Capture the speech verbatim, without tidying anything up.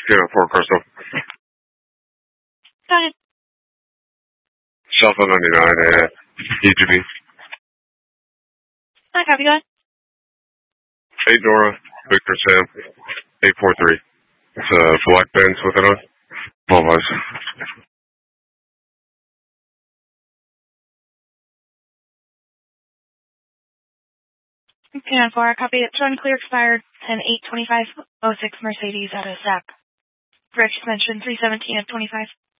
Yeah, Fort Crystal. Got it. Shelf ninety-nine at E G B. I copy, go ahead. eight Nora, Victor Sam, eight four three. It's a black Benz with it on. twelve eyes. Okay, four, I copy it. Showing clear expired ten eight twenty-five oh six Mercedes out of S A P. Correct mention three seventeen of twenty-five.